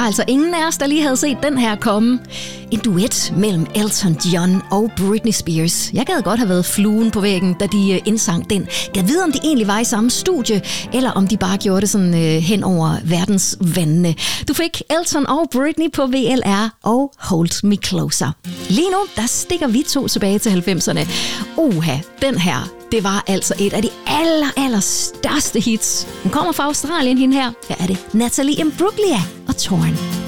var altså ingen af os, der lige havde set den her komme. En duet mellem Elton John og Britney Spears. Jeg gad godt have været fluen på væggen, da de indsang den. Gad vide, om de egentlig var i samme studie, eller om de bare gjorde det sådan hen over verdens vandene. Du fik Elton og Britney på VLR og Hold Me Closer. Lige nu, der stikker vi to tilbage til 90'erne. Den her, det var altså et af de allerstørste hits. Hun kommer fra Australien, hende her. Her er det Natalie Imbruglia og Torn.